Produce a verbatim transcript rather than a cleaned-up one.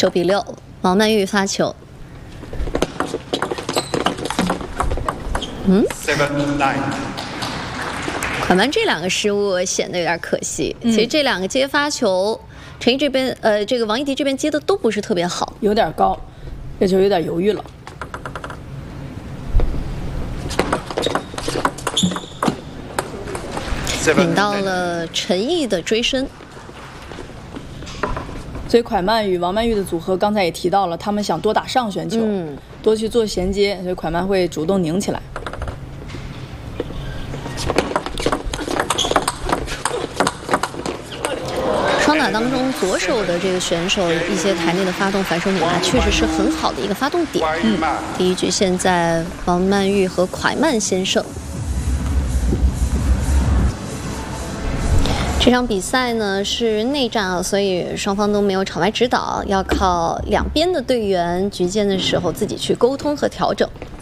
九比六，王曼玉发球。嗯。快慢这两个失误显得有点可惜。嗯、其实这两个接发球，陈毅这边呃，这个王艺迪这边接的都不是特别好， 有点高，这球有点犹豫了。 引到了陈毅的追身， 所以蒯曼与王曼玉的组合刚才也提到了，他们想多打上旋球，嗯、多去做衔接，所以蒯曼会主动拧起来。 双打当中，左手的这个选手一些台内的发动反手拧拉确实是很好的一个发动点。嗯，第一局现在王曼玉和蒯曼先胜。 这场比赛呢是内战啊，所以双方都没有场外指导，要靠两边的队员局间的时候自己去沟通和调整。